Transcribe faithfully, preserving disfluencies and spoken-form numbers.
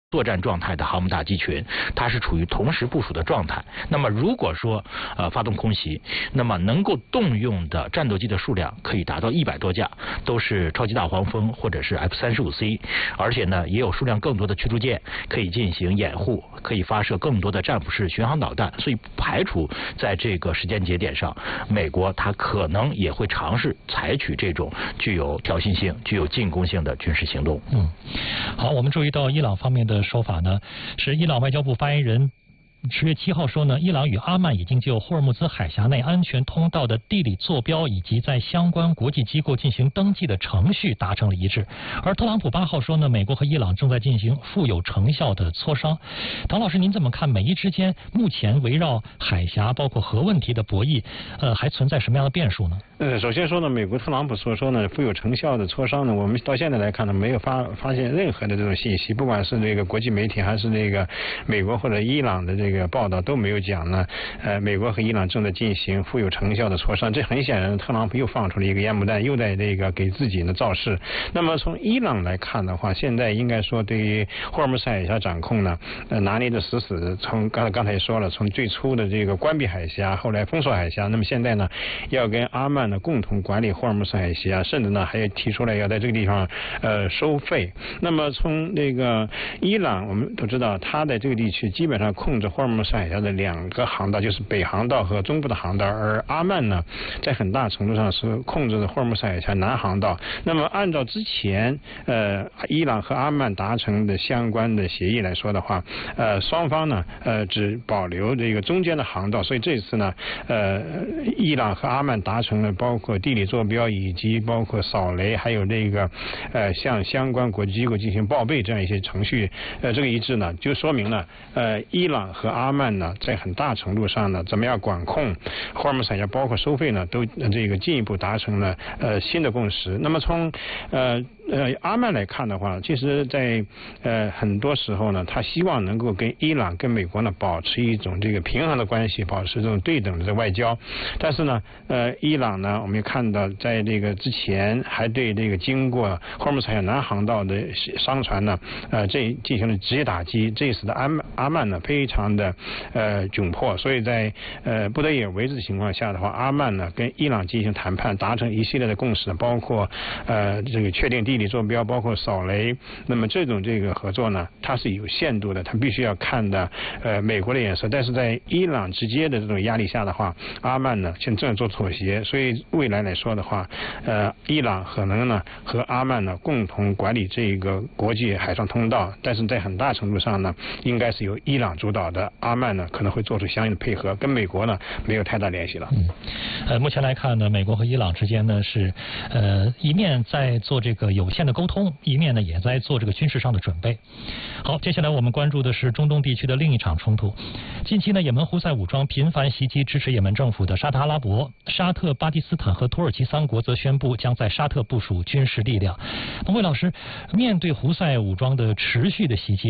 作战状态的航母打击群，它是处于同时部署的状态。那么如果说呃发动空袭，那么能够动用的战斗机的数量可以达到一百多架，都是超级大黄蜂或者是 F 三十五 C， 而且呢也有数量更多的驱逐舰可以进行掩护，可以发射更多的战斧式巡航导弹，所以不排除在这个时间节点上，美国它可能也会尝试采取这种具有挑衅性、具有进攻性的军事行动。 嗯，好，我们注意到伊朗方面的说法呢，是伊朗外交部发言人十月七号说呢，伊朗与阿曼已经就霍尔木兹海峡内安全通道的地理坐标以及在相关国际机构进行登记的程序达成了一致。而特朗普八号说呢，美国和伊朗正在进行富有成效的磋商。唐老师，您怎么看美伊之间目前围绕海峡包括核问题的博弈，呃，还存在什么样的变数呢？ 呃，首先说呢，美国特朗普所说呢富有成效的磋商呢，我们到现在来看呢，没有发发现任何的这种信息，不管是这个国际媒体还是这个美国或者伊朗的这个报道都没有讲呢，呃，美国和伊朗正在进行富有成效的磋商。这很显然，特朗普又放出了一个烟幕弹，又在这个给自己呢造势。那么从伊朗来看的话，现在应该说对于霍尔木兹海峡掌控呢，呃，拿捏的死死的。从刚才刚才也说了，从最初的这个关闭海峡，后来封锁海峡，那么现在呢，要跟阿曼呢共同管理霍尔木兹海峡，甚至呢还提出来要在这个地方呃收费。那么从那个伊朗，我们都知道，它在这个地区基本上控制霍尔木兹海峡的两个航道，就是北航道和中部的航道，而阿曼呢，在很大程度上是控制的霍尔木兹海峡南航道。那么按照之前呃伊朗和阿曼达成的相关的协议来说的话，呃双方呢呃只保留这个中间的航道，所以这次呢呃伊朗和阿曼达成了包括地理坐标以及包括扫雷，还有这个呃向相关国际机构进行报备这样一些程序，呃这个一致呢，就说明了呃伊朗和阿曼呢在很大程度上呢怎么样管控霍尔木兹海峡，包括收费呢，都这个进一步达成了呃新的共识。那么从呃呃阿曼来看的话，其实在呃很多时候呢，他希望能够跟伊朗跟美国呢保持一种这个平衡的关系，保持这种对等的外交。但是呢呃伊朗呢，我们也看到在这个之前还对这个经过霍尔木兹海峡南航道的商船呢呃这进行了直接打击，这使得阿曼阿曼呢非常的呃窘迫。所以在呃不得已而为之的情况下的话，阿曼呢跟伊朗进行谈判，达成一系列的共识，包括呃这个确定地理坐标，包括扫雷。那么这种这个合作呢，它是有限度的，它必须要看的呃美国的眼色。但是在伊朗直接的这种压力下的话，阿曼呢现在正在做妥协，所以未来来说的话，呃伊朗可能呢和阿曼呢共同管理这个国际海上通道，但是在很大程度上呢，应该是由伊朗主导的，阿曼呢可能会做出相应的配合，跟美国呢没有太大联系了。 嗯，呃，目前来看呢，美国和伊朗之间呢是呃一面在做这个有限的沟通，一面呢也在做这个军事上的准备。好，接下来我们关注的是中东地区的另一场冲突。近期呢，也门胡塞武装频繁袭击支持也门政府的沙特阿拉伯、沙特、巴基斯坦和土耳其三国则宣布将在沙特部署军事力量。彭慧老师，面对胡塞武装的持续的袭击，